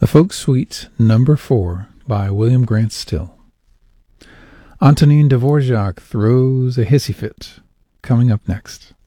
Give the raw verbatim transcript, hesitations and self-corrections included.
The Folk Suite Number four by William Grant Still. Antonin Dvorak throws a hissy fit. Coming up next.